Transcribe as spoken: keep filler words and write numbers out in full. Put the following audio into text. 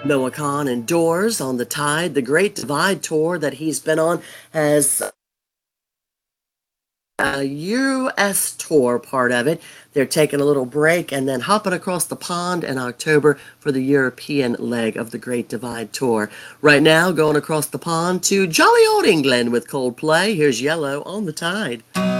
Noah Khan and Doors on the Tide. The Great Divide tour that he's been on has a U S tour part of it. They're taking a little break and then hopping across the pond in October for the European leg of the Great Divide tour. Right now, going across the pond to jolly old England with Coldplay. Here's Yellow on the Tide.